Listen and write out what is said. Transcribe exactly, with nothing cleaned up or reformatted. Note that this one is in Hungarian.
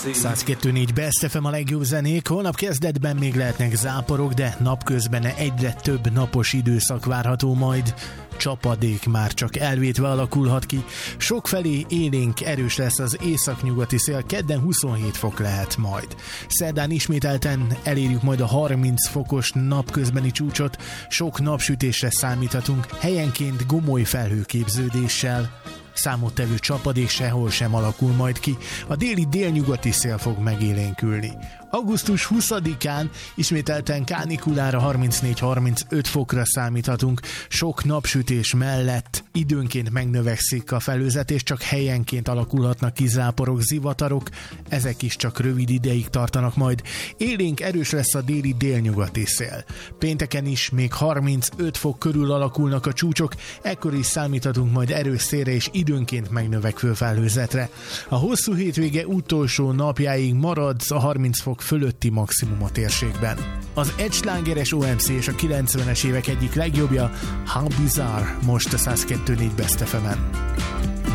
száz kettő négy Best ef em a legjobb zenék. Holnap kezdetben még lehetnek záporok, de napközben egyre több napos időszak várható majd. Csapadék már csak elvétve alakulhat ki. Sokfelé élénk erős lesz az északnyugati szél, kedden huszonhét fok lehet majd. Szerdán ismételten elérjük majd a harminc fokos napközbeni csúcsot, sok napsütésre számíthatunk, helyenként gomoly felhőképződéssel. Számottevő csapadék sehol sem alakul majd ki, a déli délnyugati szél fog megélénkülni. augusztus huszadikán ismételten kánikulára harmincnégy-harmincöt fokra számíthatunk, sok napsütés mellett időnként megnövekszik a felhőzet, és csak helyenként alakulhatnak ki záporok, zivatarok, ezek is csak rövid ideig tartanak majd. Élénk erős lesz a déli délnyugati szél. Pénteken is még harmincöt fok körül alakulnak a csúcsok, ekkor is számíthatunk majd erős szélre és időnként megnövekvő felhőzetre. A hosszú hétvége utolsó napjáig marad a harminc fok fölötti maximum a térségben. Az egyslágeres o em cé és a kilencvenes évek egyik legjobbja, How Bizarre, most a száz kettő négy Best ef emen.